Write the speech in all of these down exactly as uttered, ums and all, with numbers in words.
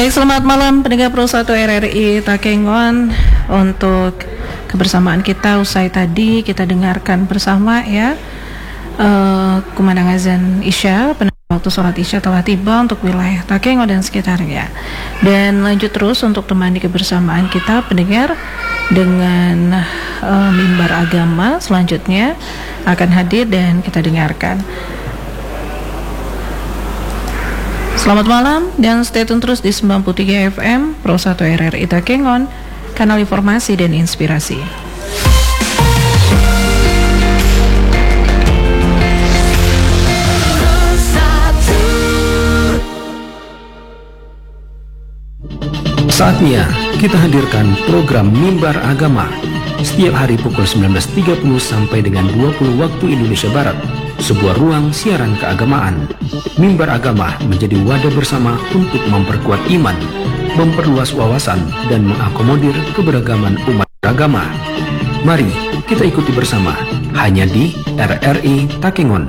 Baik, selamat malam pendengar Pro satu R R I Takengon. Untuk kebersamaan kita usai tadi kita dengarkan bersama ya uh, kumandang azan Isya, waktu sholat Isya telah tiba untuk wilayah Takengon dan sekitarnya. Dan lanjut terus untuk temani kebersamaan kita pendengar dengan uh, mimbar agama selanjutnya akan hadir dan kita dengarkan. Selamat malam dan stay tune terus di sembilan puluh tiga F M Pro satu R R I Takengon, kanal informasi dan inspirasi. Saatnya kita hadirkan program Mimbar Agama setiap hari pukul sembilan belas tiga puluh sampai dengan dua puluh waktu Indonesia Barat. Sebuah ruang siaran keagamaan. Mimbar Agama menjadi wadah bersama untuk memperkuat iman, memperluas wawasan, dan mengakomodir keberagaman umat beragama. Mari kita ikuti bersama hanya di R R I Takengon.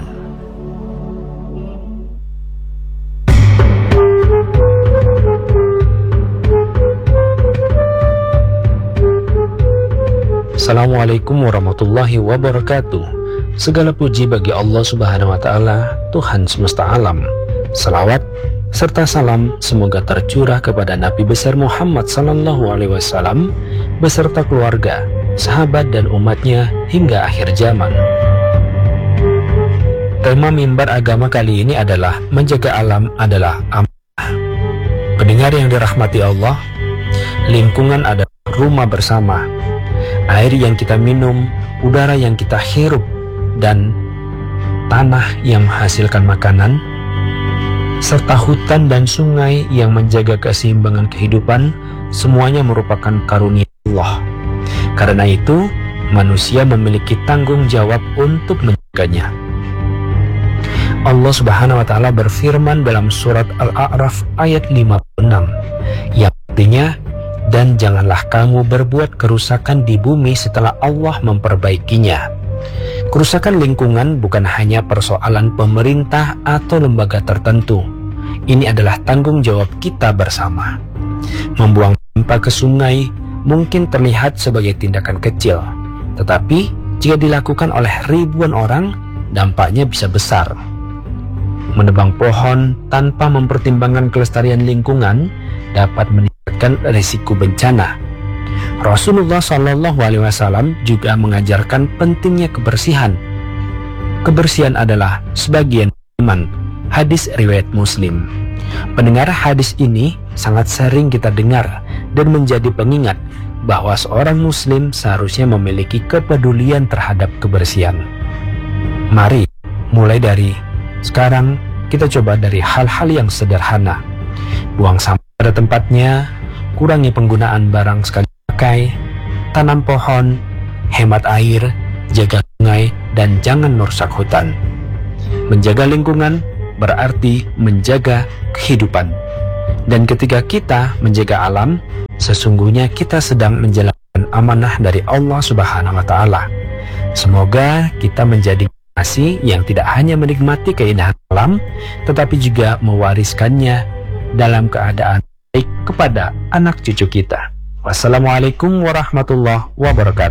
Assalamualaikum warahmatullahi wabarakatuh. Segala puji bagi Allah Subhanahu wa Ta'ala, Tuhan semesta alam. Salawat serta salam semoga tercurah kepada Nabi besar Muhammad sallallahu alaihi wasallam beserta keluarga, sahabat dan umatnya hingga akhir zaman. Tema mimbar agama kali ini adalah menjaga alam adalah amanah. Pendengar yang dirahmati Allah, lingkungan adalah rumah bersama. Air yang kita minum, udara yang kita hirup, dan tanah yang menghasilkan makanan, serta hutan dan sungai yang menjaga keseimbangan kehidupan, semuanya merupakan karunia Allah. Karena itu, manusia memiliki tanggung jawab untuk menjaganya. Allah Subhanahu wa Ta'ala berfirman dalam surat Al-A'raf ayat lima puluh enam, yang artinya, dan janganlah kamu berbuat kerusakan di bumi setelah Allah memperbaikinya. Kerusakan lingkungan bukan hanya persoalan pemerintah atau lembaga tertentu. Ini adalah tanggung jawab kita bersama. Membuang sampah ke sungai mungkin terlihat sebagai tindakan kecil, tetapi jika dilakukan oleh ribuan orang, dampaknya bisa besar. Menebang pohon tanpa mempertimbangkan kelestarian lingkungan dapat meningkatkan risiko bencana. Rasulullah Shallallahu Alaihi Wasallam juga mengajarkan pentingnya kebersihan. Kebersihan adalah sebagian iman. Hadis riwayat Muslim. Pendengar, hadis ini sangat sering kita dengar dan menjadi pengingat bahwa seorang Muslim seharusnya memiliki kepedulian terhadap kebersihan. Mari mulai dari sekarang kita coba dari hal-hal yang sederhana. Buang sampah pada tempatnya, kurangi penggunaan barang sekali pakai, tanam pohon, hemat air, jaga sungai, dan jangan merusak hutan. Menjaga lingkungan berarti menjaga kehidupan. Dan ketika kita menjaga alam, sesungguhnya kita sedang menjalankan amanah dari Allah Subhanahu wa Ta'ala. Semoga kita menjadi generasi yang tidak hanya menikmati keindahan alam, tetapi juga mewariskannya dalam keadaan baik kepada anak cucu kita. Wassalamualaikum warahmatullahi wabarakatuh.